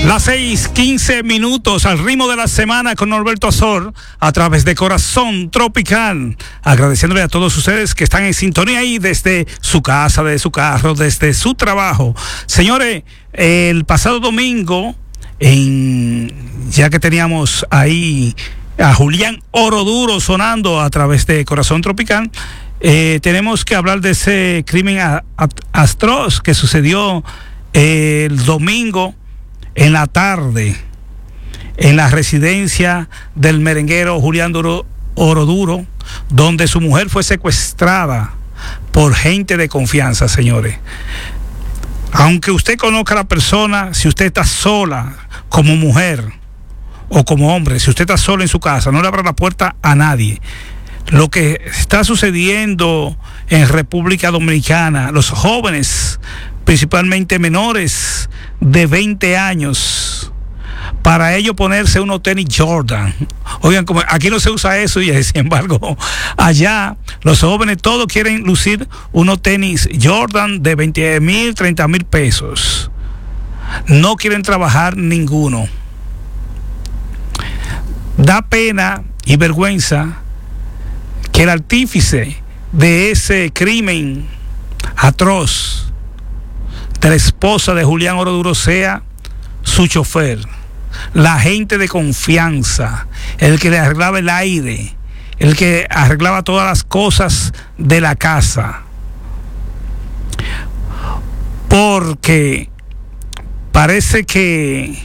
Las 6:15 al ritmo de la semana con Norberto Azor a través de Corazón Tropical, agradeciéndole a todos ustedes que están en sintonía ahí desde su casa, desde su carro, desde su trabajo. Señores, el pasado domingo, ya que teníamos ahí a Julián Oroduro sonando a través de Corazón Tropical, tenemos que hablar de ese crimen atroz que sucedió el domingo en la tarde en la residencia del merenguero Julián Oroduro, donde su mujer fue secuestrada por gente de confianza, señores. Aunque usted conozca a la persona, si usted está sola como mujer o como hombre, si usted está sola en su casa, no le abra la puerta a nadie. Lo que está sucediendo en República Dominicana, los jóvenes, principalmente menores de 20 años, para ellos ponerse unos tenis Jordan. Oigan, como aquí no se usa eso, y sin embargo allá los jóvenes todos quieren lucir unos tenis Jordan de 20,000, 30,000 pesos. No quieren trabajar ninguno. Da pena y vergüenza que el artífice de ese crimen atroz de la esposa de Julián Oroduro sea su chofer, la gente de confianza, el que le arreglaba el aire, el que arreglaba todas las cosas de la casa. Porque parece que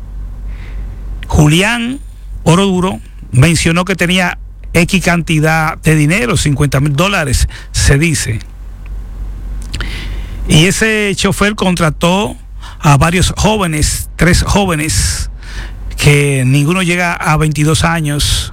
Julián Oroduro mencionó que tenía X cantidad de dinero, $50,000, se dice. Y ese chofer contrató a varios jóvenes, 3 jóvenes, que ninguno llega a 22 años.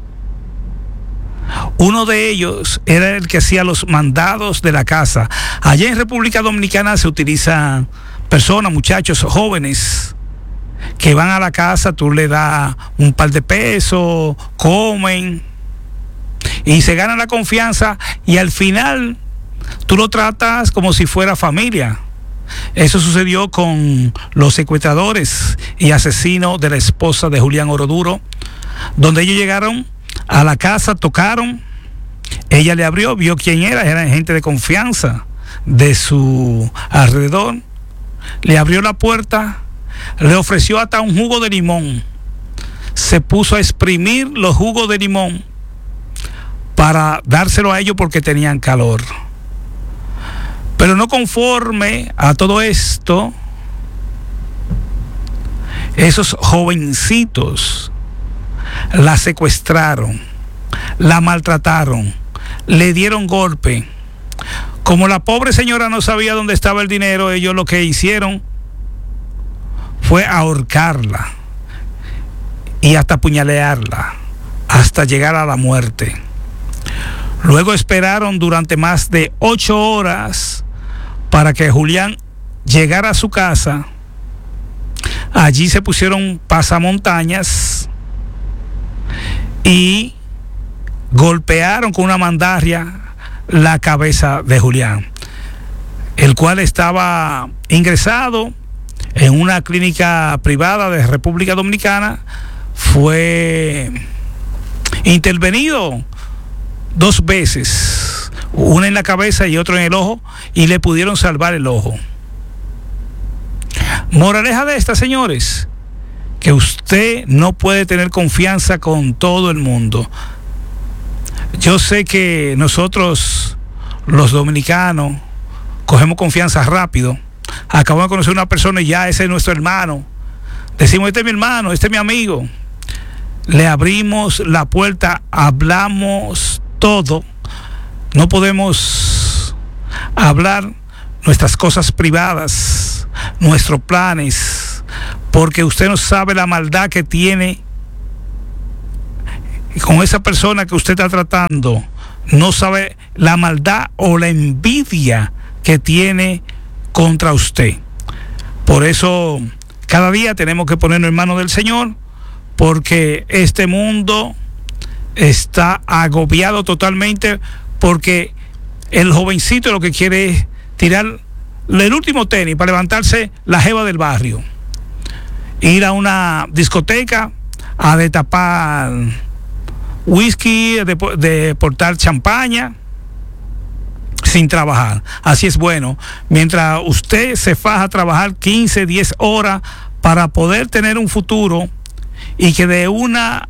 Uno de ellos era el que hacía los mandados de la casa. Allá en República Dominicana se utilizan personas, muchachos jóvenes, que van a la casa, tú le das un par de pesos, comen y se ganan la confianza, y al final tú lo tratas como si fuera familia. Eso sucedió con los secuestradores y asesinos de la esposa de Julián Oroduro, donde ellos llegaron a la casa, tocaron, ella le abrió, vio quién era, eran gente de confianza de su alrededor, le abrió la puerta, le ofreció hasta un jugo de limón, se puso a exprimir los jugos de limón para dárselo a ellos porque tenían calor. Pero no conforme a todo esto, esos jovencitos la secuestraron, la maltrataron, le dieron golpe. Como la pobre señora no sabía dónde estaba el dinero, ellos lo que hicieron fue ahorcarla y hasta apuñalearla hasta llegar a la muerte. Luego esperaron durante más de 8 horas para que Julián llegara a su casa. Allí se pusieron pasamontañas y golpearon con una mandarria la cabeza de Julián, el cual estaba ingresado en una clínica privada de República Dominicana. Fue intervenido 2 veces, una en la cabeza y otra en el ojo, y le pudieron salvar el ojo. Moraleja de esta, señores, que usted no puede tener confianza con todo el mundo. Yo sé que nosotros, los dominicanos, cogemos confianza rápido. Acabamos de conocer una persona y ya ese es nuestro hermano. Decimos, este es mi hermano, este es mi amigo. Le abrimos la puerta, hablamos todo. No podemos hablar nuestras cosas privadas, nuestros planes, porque usted no sabe la maldad que tiene con esa persona que usted está tratando. No sabe la maldad o la envidia que tiene contra usted. Por eso cada día tenemos que ponernos en manos del Señor, porque este mundo está agobiado totalmente, porque el jovencito lo que quiere es tirar el último tenis para levantarse la jeva del barrio. ir a una discoteca a destapar whisky, de portar champaña sin trabajar. Así es bueno. Mientras usted se faja a trabajar 15, 10 horas para poder tener un futuro y que de una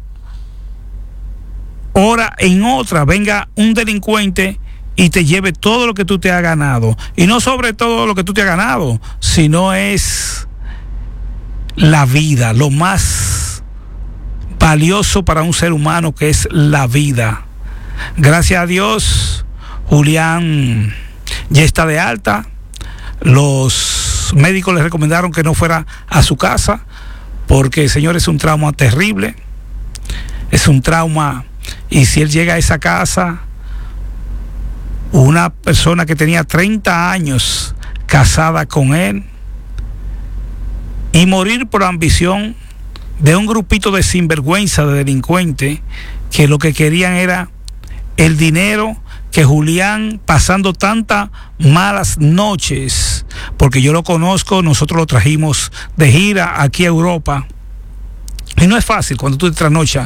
hora en otra venga un delincuente y te lleve todo lo que tú te has ganado. Y no sobre todo lo que tú te has ganado, sino es la vida, lo más valioso para un ser humano, que es la vida. Gracias a Dios, Julián ya está de alta. Los médicos le recomendaron que no fuera a su casa porque, señor, es un trauma terrible. Es un trauma. Y si él llega a esa casa, una persona que tenía 30 años casada con él, y morir por ambición de un grupito de sinvergüenza, de delincuentes, que lo que querían era el dinero, que Julián, pasando tantas malas noches, porque yo lo conozco, nosotros lo trajimos de gira aquí a Europa, y no es fácil cuando tú te trasnochas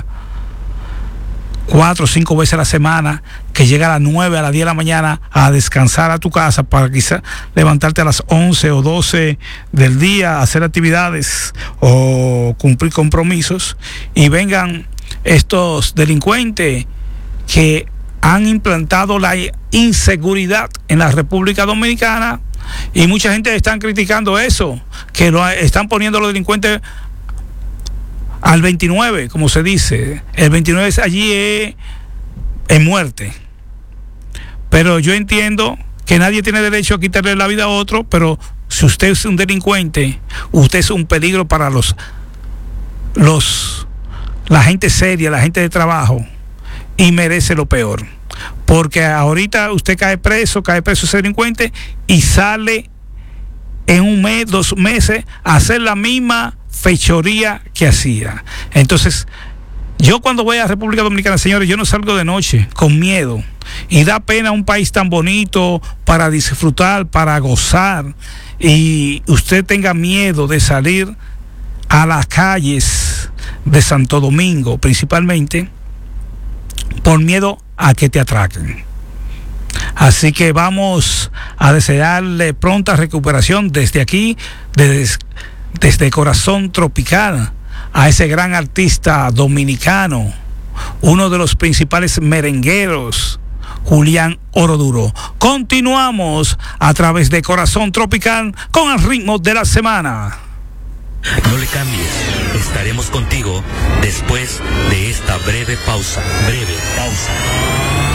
4 o 5 veces a la semana, que llega a las 9, a las 10 de la mañana a descansar a tu casa para quizá levantarte a las 11 o 12 del día, hacer actividades o cumplir compromisos, y vengan estos delincuentes que han implantado la inseguridad en la República Dominicana, y mucha gente están criticando eso, que lo están poniendo los delincuentes al 29, como se dice. El 29 es allí en muerte. Pero yo entiendo que nadie tiene derecho a quitarle la vida a otro, pero si usted es un delincuente, usted es un peligro para la gente seria, la gente de trabajo, y merece lo peor. Porque ahorita usted cae preso ese delincuente, y sale en un mes, 2 meses, a hacer la misma fechoría que hacía. Entonces, yo cuando voy a República Dominicana, señores, yo no salgo de noche con miedo, y da pena un país tan bonito para disfrutar, para gozar, y usted tenga miedo de salir a las calles de Santo Domingo, principalmente por miedo a que te atraquen. Así que vamos a desearle pronta recuperación desde aquí, desde Corazón Tropical, a ese gran artista dominicano, uno de los principales merengueros, Julián Oroduro. Continuamos a través de Corazón Tropical con el ritmo de la semana. No le cambies, estaremos contigo después de esta breve pausa.